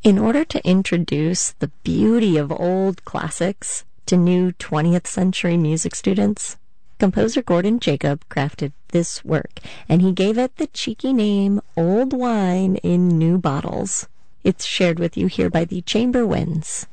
In order to introduce the beauty of old classics to new 20th century music students, composer Gordon Jacob crafted this work, and he gave it the cheeky name Old Wine in New Bottles. It's shared with you here by the Chamber Winds.